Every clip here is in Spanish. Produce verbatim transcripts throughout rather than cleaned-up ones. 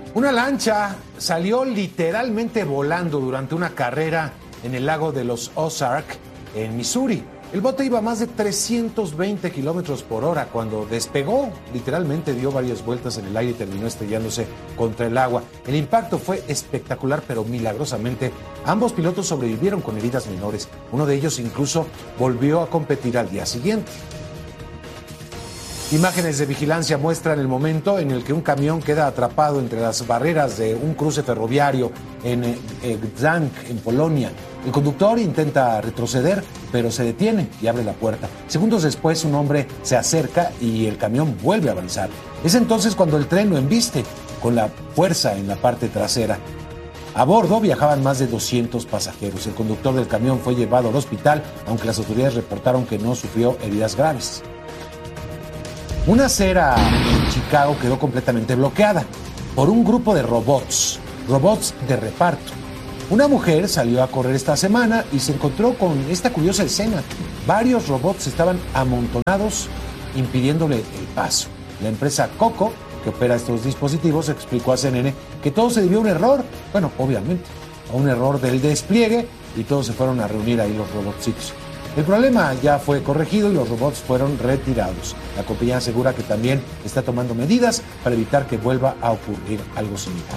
Una lancha salió literalmente volando durante una carrera en el lago de los Ozark, en Missouri. El bote iba a más de trescientos veinte kilómetros por hora cuando despegó. Literalmente dio varias vueltas en el aire y terminó estrellándose contra el agua. El impacto fue espectacular, pero milagrosamente ambos pilotos sobrevivieron con heridas menores. Uno de ellos incluso volvió a competir al día siguiente. Imágenes de vigilancia muestran el momento en el que un camión queda atrapado entre las barreras de un cruce ferroviario en Gdańsk, en Polonia. El conductor intenta retroceder, pero se detiene y abre la puerta. Segundos después, un hombre se acerca y el camión vuelve a avanzar. Es entonces cuando el tren lo embiste, con la fuerza en la parte trasera. A bordo viajaban más de doscientos pasajeros. El conductor del camión fue llevado al hospital, aunque las autoridades reportaron que no sufrió heridas graves. Una acera en Chicago quedó completamente bloqueada por un grupo de robots, robots de reparto. Una mujer salió a correr esta semana y se encontró con esta curiosa escena. Varios robots estaban amontonados impidiéndole el paso. La empresa Coco, que opera estos dispositivos, explicó a C N N que todo se debió a un error, bueno, obviamente, a un error del despliegue, y todos se fueron a reunir ahí los robotcitos. El problema ya fue corregido y los robots fueron retirados. La compañía asegura que también está tomando medidas para evitar que vuelva a ocurrir algo similar.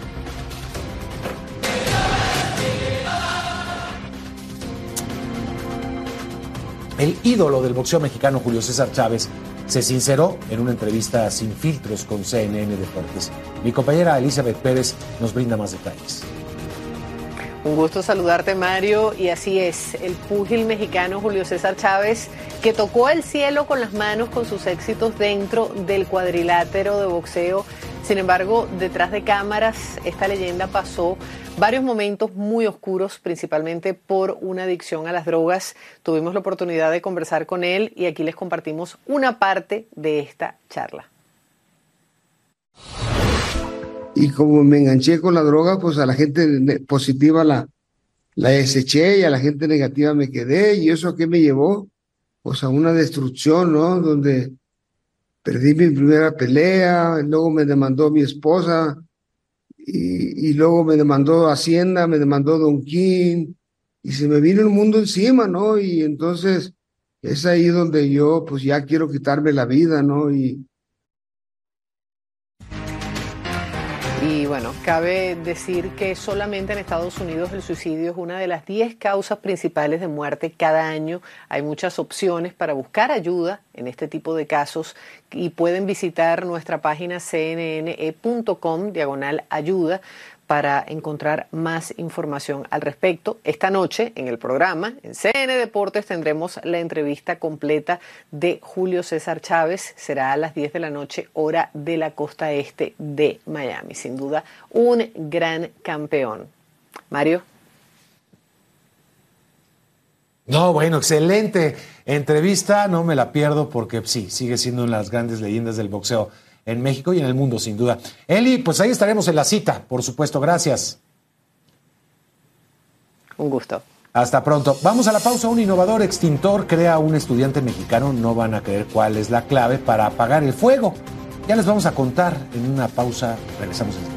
El ídolo del boxeo mexicano Julio César Chávez se sinceró en una entrevista sin filtros con C N N Deportes. Mi compañera Elizabeth Pérez nos brinda más detalles. Un gusto saludarte, Mario, y así es, el púgil mexicano Julio César Chávez, que tocó el cielo con las manos con sus éxitos dentro del cuadrilátero de boxeo. Sin embargo, detrás de cámaras, esta leyenda pasó varios momentos muy oscuros, principalmente por una adicción a las drogas. Tuvimos la oportunidad de conversar con él y aquí les compartimos una parte de esta charla. Y como me enganché con la droga, pues a la gente positiva la, la deseché y a la gente negativa me quedé. ¿Y eso a qué me llevó? Pues a una destrucción, ¿no? Donde perdí mi primera pelea, luego me demandó mi esposa, y, y luego me demandó Hacienda, me demandó Don King, y se me vino el mundo encima, ¿no? Y entonces es ahí donde yo pues ya quiero quitarme la vida, ¿no? Y Y bueno, cabe decir que solamente en Estados Unidos el suicidio es una de las diez causas principales de muerte cada año. Hay muchas opciones para buscar ayuda en este tipo de casos y pueden visitar nuestra página c n n e punto com diagonal ayuda para encontrar más información al respecto. Esta noche en el programa, en C N Deportes, tendremos la entrevista completa de Julio César Chávez. Será a las diez de la noche, hora de la costa este de Miami. Sin duda, un gran campeón. Mario. No, bueno, excelente entrevista. No me la pierdo porque sí, sigue siendo una de las grandes leyendas del boxeo en México y en el mundo, sin duda. Eli, pues ahí estaremos en la cita, por supuesto. Gracias. Un gusto. Hasta pronto. Vamos a la pausa. Un innovador extintor crea un estudiante mexicano. No van a creer cuál es la clave para apagar el fuego. Ya les vamos a contar en una pausa. Regresamos.